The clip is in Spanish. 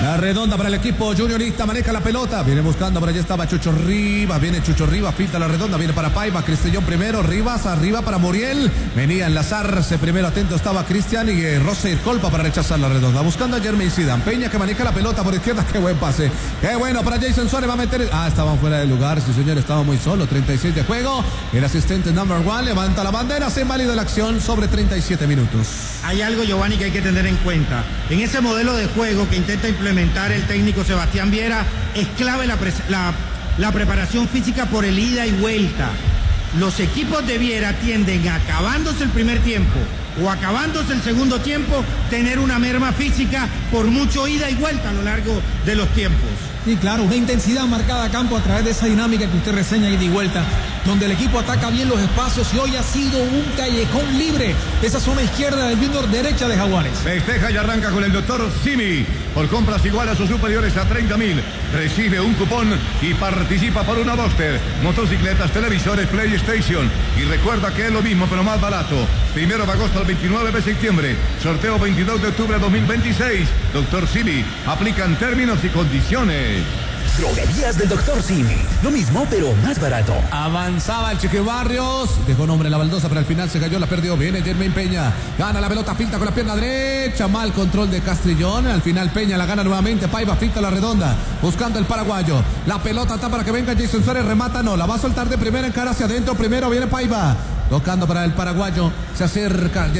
La redonda para el equipo juniorista, maneja la pelota, viene buscando, por allí estaba Chucho Rivas, viene Chucho Rivas, finta la redonda, viene para Paiva, Cristellón primero, Rivas, arriba para Muriel, venía a enlazarse primero, atento estaba Cristian y Rosser Colpa para rechazar la redonda, buscando a Jermaine Zidane, Peña que maneja la pelota por izquierda, qué buen pase, qué bueno para Jason Suárez, va a meter, estaban fuera de lugar, sí señor, estaba muy solo, 36 de juego, el asistente number one levanta la bandera, se invalida la acción sobre 37 minutos. Hay algo, Giovanni, que hay que tener en cuenta, en ese modelo de juego que intenta implementar el técnico Sebastián Viera, es clave la preparación física por el ida y vuelta. Los equipos de Viera tienden, acabándose el primer tiempo o acabándose el segundo tiempo, tener una merma física por mucho ida y vuelta a lo largo de los tiempos. Sí, claro, una intensidad marcada a campo a través de esa dinámica que usted reseña ida y vuelta, donde el equipo ataca bien los espacios y hoy ha sido un callejón libre. Esa zona izquierda del Junior, derecha de Jaguares. Festeja y arranca con el doctor Simi. Por compras igual a sus superiores a 30.000. Recibe un cupón y participa por una Boxster, motocicletas, televisores, PlayStation. Y recuerda que es lo mismo pero más barato. 1 de agosto al 29 de septiembre. Sorteo 22 de octubre de 2026. Doctor Simi. Aplican términos y condiciones. Droguerías del Dr. Simi. Lo mismo, pero más barato. Avanzaba el Cheque Barrios. Dejó nombre en la baldosa, pero al final se cayó, la perdió. Viene Jermaine Peña. Gana la pelota, finta con la pierna derecha. Mal control de Castrillón. Al final Peña la gana nuevamente. Paiva finta la redonda. Buscando el paraguayo. La pelota está para que venga Jason Suárez. Remata, no. La va a soltar de primera en cara hacia adentro. Primero viene Paiva. Tocando para el paraguayo. Se acerca